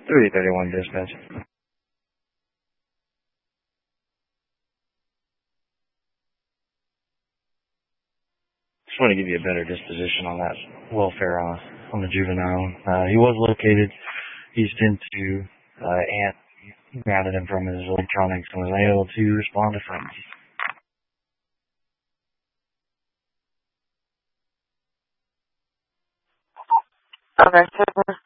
331 dispatch. Just want to give you a better disposition on that welfare on the juvenile. He was located east into Ant. Grounded him from his electronics and was able to respond to friends. Okay,